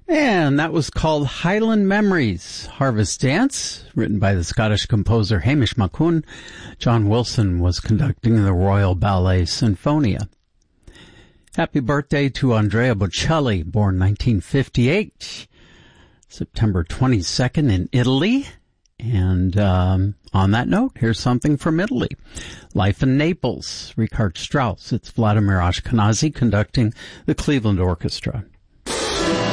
And that was called Highland Memories, Harvest Dance, written by the Scottish composer Hamish Maccoun. John Wilson was conducting the Royal Ballet Sinfonia. Happy birthday to Andrea Bocelli, born 1958, September 22nd in Italy. And on that note, here's something from Italy. Life in Naples, Richard Strauss. It's Vladimir Ashkenazy conducting the Cleveland Orchestra.